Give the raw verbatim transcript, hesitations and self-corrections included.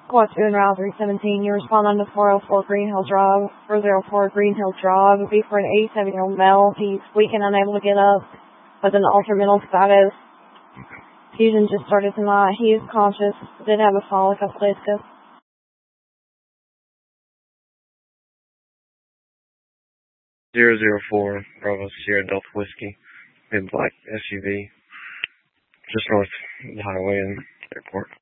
Squad two and Route three seventeen, you respond on the four oh four Green Hill Drive, four oh four Green Hill Drive, would be for an eighty-seven-year-old male. He's weak and unable to get up with an altered mental status. Fusion just started tonight. He is conscious, did have a fall a couple days ago. zero zero four Bravo Sierra Delta Whiskey, mid black S U V, just north of the highway and airport.